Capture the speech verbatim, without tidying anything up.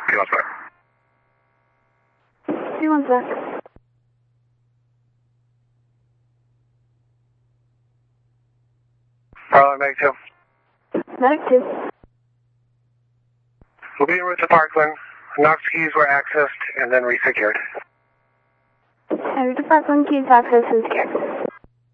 Two one sec. Two one sec. Bravo, Meg two. Medic two. We'll be en route to Parkland. Knox keys were accessed and then resecured. En route to Parkland, keys accessed and secured.